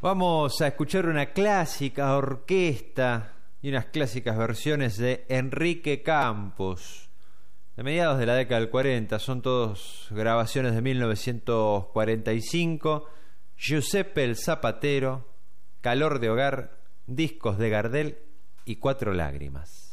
Vamos a escuchar una clásica orquesta y unas clásicas versiones de Enrique Campos, de mediados de la década del 40. Son todos grabaciones de 1945. Giuseppe el Zapatero, Calor de Hogar, Discos de Gardel y Cuatro Lágrimas.